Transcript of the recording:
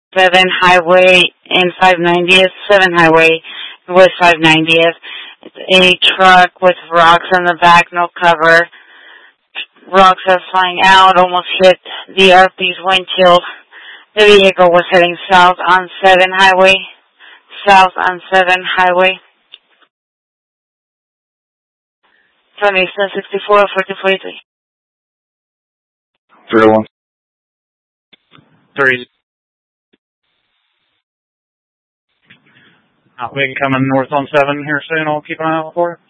7 Highway and 590th, 7 Highway with 590th. A truck with rocks on the back, no cover. Rocks are flying out, almost hit the RP's windshield. The vehicle was heading south on 7 Highway. South on 7 Highway. From Eastern 64, 1443. 301. 3. We can come in north on 7 here soon. I'll keep an eye out for it.